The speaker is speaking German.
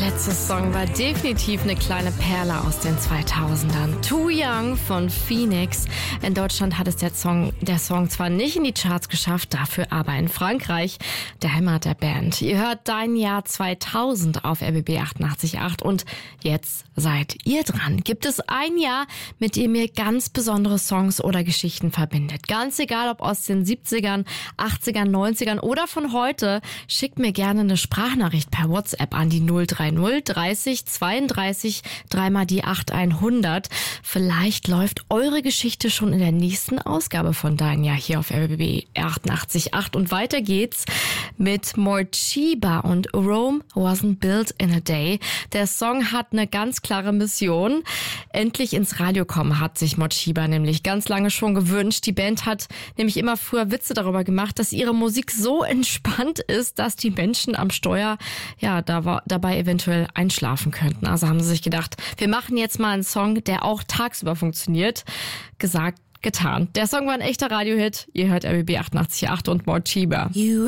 letzte Song war definitiv eine kleine Perle aus den 2000ern. Too Young von Phoenix. In Deutschland hat es der Song zwar nicht in die Charts geschafft, dafür aber in Frankreich, der Heimat der Band. Ihr hört Dein Jahr 2000 auf RBB 88.8 und jetzt seid ihr dran. Gibt es ein Jahr, mit dem ihr ganz besondere Songs oder Geschichten verbindet? Ganz egal, ob aus den 70ern, 80ern, 90ern oder von heute, schickt mir gerne eine Sprachnachricht per WhatsApp an die 030 30 32 3 die 8100. Vielleicht läuft eure Geschichte schon in der nächsten Ausgabe von Dein Jahr hier auf RBB 88.8 und weiter geht's mit Morcheeba und Rome Wasn't Built in a Day. Der Song hat eine ganz klare Mission. Endlich ins Radio kommen hat sich Morcheeba nämlich ganz lange schon gewünscht. Die Band hat nämlich immer früher Witze darüber gemacht, dass ihre Musik so entspannt ist, dass die Menschen am Steuer dabei eventuell einschlafen könnten. Also haben sie sich gedacht, wir machen jetzt mal einen Song, der auch tagsüber funktioniert. Gesagt, getan. Der Song war ein echter Radiohit. Ihr hört RBB 88.8 und Morcheeba.